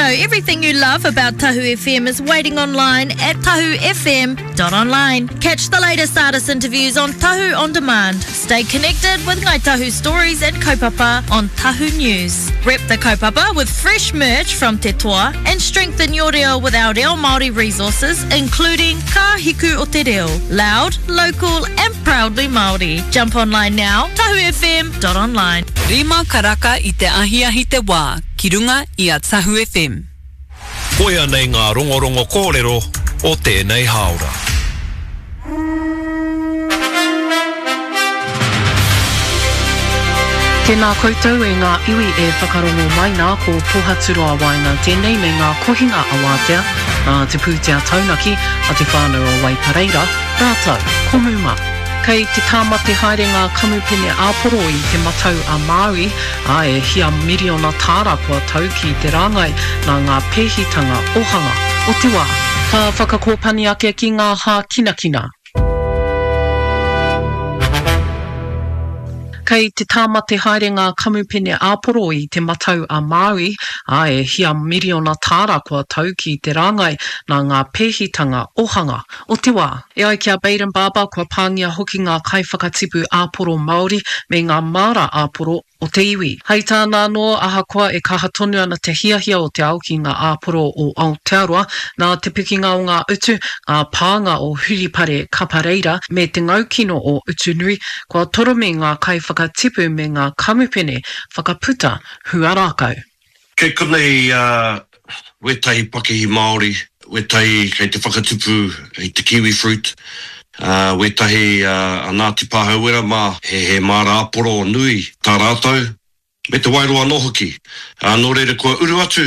everything you love about Tahu FM is waiting online at tahufm.online. Catch the latest artist interviews on Tahu On Demand. Stay connected with Ngai Tahu stories and kaupapa on Tahu News. Rep the kaupapa with fresh merch from Te Toa and strengthen your reo with our reo Māori resources, including Ka Hiku o Te Reo. Loud, local and proudly Māori. Jump online now, tahufm.online. Rima karaka I te ahiahi te wā, ki runga I a Tahu FM. Koia nei ngā rongorongo kōrero o tēnei haora. Tēnā koutou e ngā iwi e whakarongo mai nā ko Pohaturoa Wainga tēnei me ngā kohinga awātea, ngā te pūtea taunaki a te whānau o Waipareira, rātou, komuma. Kei te tāmate haere ngā kamupene āporo I te matau a Māui, a e hia miriona tāra kua tau ki te rāngai nā ngā pēhitanga ohanga o te wā. Ka whakakōpani ake ki ngā hā kinakina. Kei te tāmate haere ngā kamupene āporo I te matau a Māui, a e hia miriona tāra kua tau ki te rāngai nā ngā pēhitanga ohanga o te wā. E ai kia Baden Baba kua pāngia hoki ngā kaiwhakatipu āporo Māori me ngā māra āporo o te iwi. Hei tāna noa ahakoa e kaha tonu ana te hiahia o te au ki ngā āporo o Aotearoa, nā te pikinga o ngā utu, ngā pānga o Huripare Kapareira me te ngaukino o Utunui, kua toro me ngā kaiwhakatipu me ngā kamupene whakaputa huarakau. Kei konei wetai pakihi Māori, wetai kei te whakatupu i te kiwi fruit, wetahi a Ngāti Pāhauera mā he māra aporo nui tā rātou, me te wairoa nohoki. Nō reira kua uru atu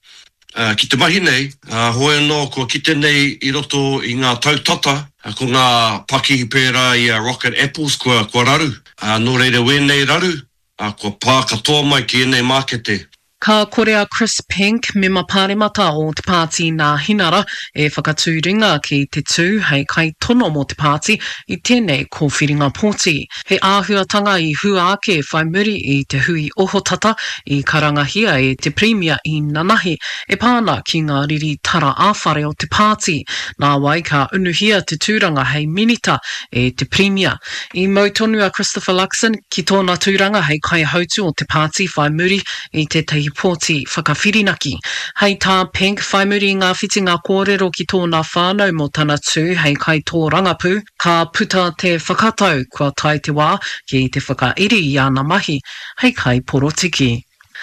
ki te mahi nei, hoe no kua kite nei I roto I ngā tautata, ko ngā pakihi pērā I Rocket Apples kua raru. Nō reira wēnei raru, kua pā katoa mai ki enei mākete. Ka korea Chris Pink me mapāremata o te pāti nā hinara e whakatūringa ki te tū hei kai tono mo te pāti I tēnei kōwhiringa pōti. He āhuatanga I hua ake whai muri I te hui ohotata I karangahia e te premia I Nanahi e pāna ki ngā riri tara āwhare o te pāti. Nā wai ka unuhia te tūranga hei minita e te premia. I mautonua Christopher Luxon ki tōna tūranga hei kai hautu o te pāti whai muri I te tehi pōti whakawhirinaki. Hei tā Pink whai muri ngā whitinga kōrero ki tōna whānau mo tana tū hei kai tō rangapū, ka puta te whakatau kua tai te wā ki te whakairi I ana mahi hei kai porotiki.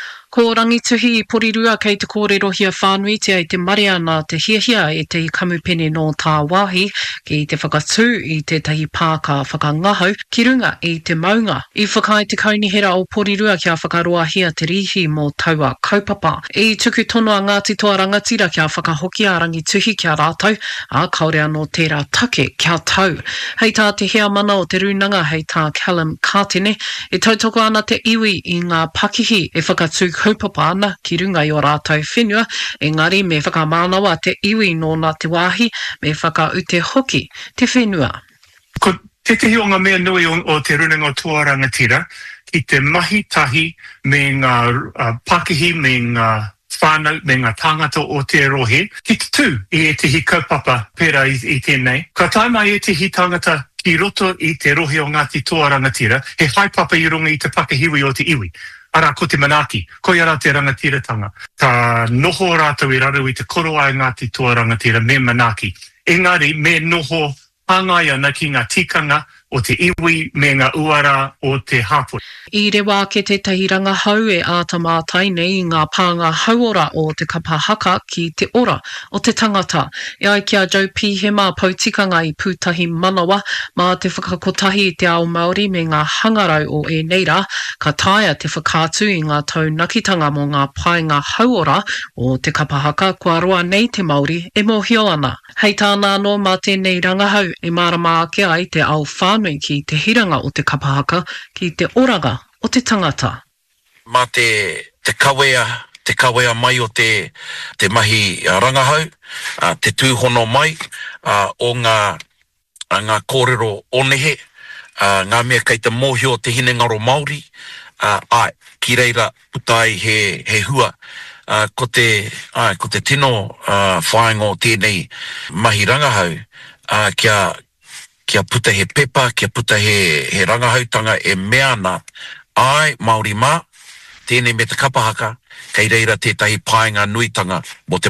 Ko rangituhi I porirua kei te kōrero hia whānuitia I te mariana te hiahia e te kamupene no tā wāhi ki te whakatū I te tahi pāka whakangahau ki runga I te maunga. I whakai te kaunihera o porirua kia whakaroa hia te rihi mō taua kaupapa. I tuku tono a Ngāti Toa Rangatira kia whakahoki a rangituhi kia rātau, a kaore anō tērā take kia tau. Hei tā te hea mana o te runanga hei tā Callum Kātene, e tautoko ana te iwi I ngā pakihi e whakatū kaupapa ana ki runga I o rātou whenua, engari me whakamānawa te iwi nōna te wāhi, me whakaute hoki te whenua. Ko te tehi o ngā mea nui o te runanga o Toa Rangatira, ki te mahi tahi me ngā pakihi, me ngā whānau, me ngā tāngata o te rohe, ki te tū I e tehi kaupapa pērā I tēnei. Ka taimai e tehi tāngata ki roto I te rohe o Ngāti Toa Rangatira, he haipapa I runga I te pakihiwi o te iwi. Ara ko te manaki, ko ia rā te rangatiratanga. Ka noho rātou I raru I te koroa I Ngāti Toa Rangatira me manaki. Engari, me noho hāngai ana ki ngā tikanga o te iwi me ngā uara o te hapoi. I rewa ke te tahi rangahau e ātamātai nei ngā pānga hauora o te kapahaka ki te ora o te tangata. E ai kia Joe Pihema pautikanga I pūtahi manawa mā te whakakotahi I te ao Māori me ngā hangarau o e neira, ka taia te whakātu I ngā taunakitanga mo ngā painga hauora o te kapahaka kua roa nei te Māori e mohio ana. Hei tāna no mā tēnei rangahau e marama ake ai te ao whānui ki te hiranga o te kapahaka ki te oranga o te tangata. Mā te kawea mai o te mahi rangahau, te tūhono mai o ngā kōrero onehe, ngā mea kei te mōhio te hinengaro Māori, ai, ki reira putai he hua ko te tino whaengo tēnei mahi rangahau, kia puta he pepa, kia puta he rangahautanga e mea ana ai Māori mā, tēnei me te kapahaka, kei reira tētahi paenga nuitanga mo te